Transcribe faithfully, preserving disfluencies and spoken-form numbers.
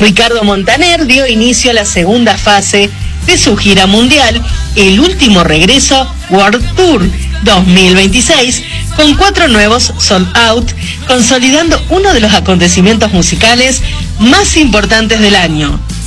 Ricardo Montaner dio inicio a la segunda fase de su gira mundial, el último regreso World Tour dos mil veintiséis, con cuatro nuevos sold out, consolidando uno de los acontecimientos musicales más importantes del año.